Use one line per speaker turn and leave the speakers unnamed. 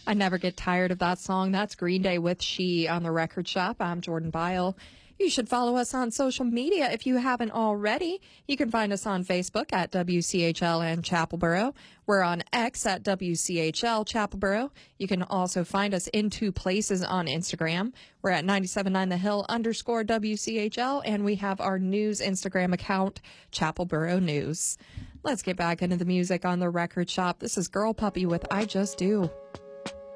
I never get tired of that song. That's Green Day with She on the Record Shop. I'm Jordan Byle. You should follow us on social media if you haven't already. You can find us on Facebook at WCHL and Chapelboro. We're on X at WCHL Chapelboro. You can also find us in two places on Instagram. We're at 979thehill _WCHL, and we have our news Instagram account, Chapelboro News. Let's get back into the music on the Record Shop. This is Girl Puppy with I Just Do.